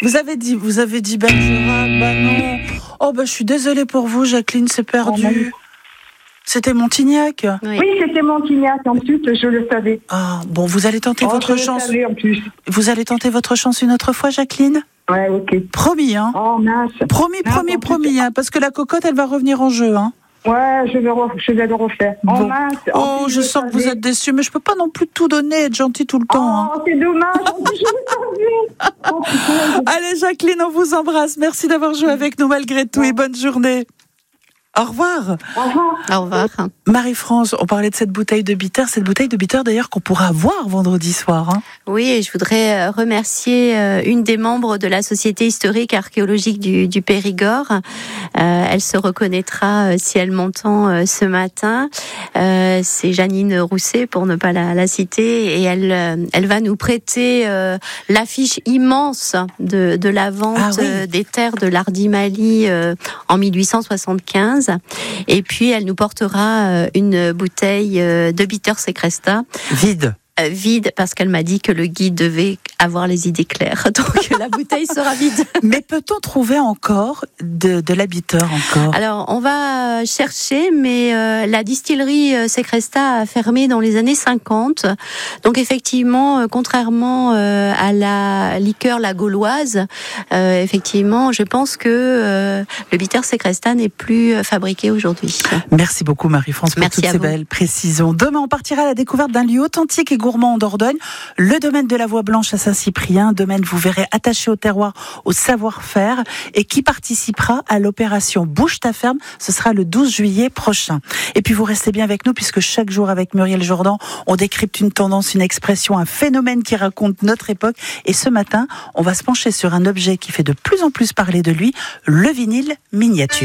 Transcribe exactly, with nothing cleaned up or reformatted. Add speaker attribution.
Speaker 1: Vous avez dit, vous avez dit Bergerac, bah non. Oh bah je suis désolée pour vous, Jacqueline, c'est perdu. Oh, c'était Montignac.
Speaker 2: Oui, oui c'était Montignac. En plus, je le savais.
Speaker 1: Ah bon, vous allez tenter
Speaker 2: oh,
Speaker 1: votre
Speaker 2: je
Speaker 1: chance.
Speaker 2: Le savais, en plus.
Speaker 1: Vous allez tenter votre chance une autre fois, Jacqueline.
Speaker 2: Ouais, ok.
Speaker 1: Promis, hein.
Speaker 2: Oh mince.
Speaker 1: Promis,
Speaker 2: mince,
Speaker 1: promis, promis, hein, parce que la cocotte, elle va revenir en jeu, hein.
Speaker 2: Ouais, je vais, re- je vais le refaire.
Speaker 1: Bon.
Speaker 2: Oh mince.
Speaker 1: Oh,
Speaker 2: plus,
Speaker 1: je sens que vous êtes déçus, mais je peux pas non plus tout donner, être gentil tout le temps.
Speaker 2: Oh, hein. C'est dommage. oh, putain.
Speaker 1: Allez, Jacqueline, on vous embrasse. Merci d'avoir joué avec nous malgré tout et bonne journée. Au revoir.
Speaker 2: Au revoir.
Speaker 3: Au revoir.
Speaker 1: Marie-France, on parlait de cette bouteille de bitter, cette bouteille de bitter d'ailleurs qu'on pourra voir vendredi soir. Hein.
Speaker 3: Oui, et je voudrais remercier une des membres de la Société historique archéologique du, du Périgord. Euh, elle se reconnaîtra si elle m'entend ce matin. Euh, c'est Janine Rousset, pour ne pas la, la citer, et elle, elle va nous prêter euh, l'affiche immense de, de la vente ah oui. des terres de l'Ardimali euh, en mille huit cent soixante-quinze. Et puis, elle nous portera une bouteille de bitter Secresta.
Speaker 1: Vide.
Speaker 3: Euh, vide, parce qu'elle m'a dit que le guide devait avoir les idées claires. Donc, la bouteille sera vide.
Speaker 1: Mais peut-on trouver encore de, de la bitter encore ?
Speaker 3: Alors, on va chercher, mais euh, la distillerie Secresta a fermé dans les années cinquante. Donc, effectivement, euh, contrairement euh, à la liqueur la gauloise, euh, effectivement, je pense que euh, le bitter Secresta n'est plus fabriqué aujourd'hui.
Speaker 1: Merci beaucoup, Marie-France, pour
Speaker 3: Merci
Speaker 1: toutes ces vous. belles précisions. Demain, on partira à la découverte d'un lieu authentique et gourmand en Dordogne, le domaine de la Voie Blanche à Saint-Cyprien, domaine, vous verrez, attaché au terroir, au savoir-faire, et qui participera à l'opération Bouge ta ferme. Ce sera le douze juillet prochain. Et puis vous restez bien avec nous, puisque chaque jour avec Muriel Jourdan, on décrypte une tendance, une expression, un phénomène qui raconte notre époque. Et ce matin, on va se pencher sur un objet qui fait de plus en plus parler de lui, le vinyle miniature.